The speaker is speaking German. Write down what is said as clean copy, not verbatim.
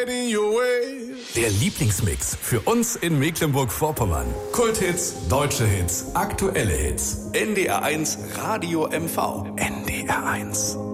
get in your way. Der Lieblingsmix für uns in Mecklenburg-Vorpommern. Kulthits, deutsche Hits, aktuelle Hits. NDR1 Radio MV. NDR1.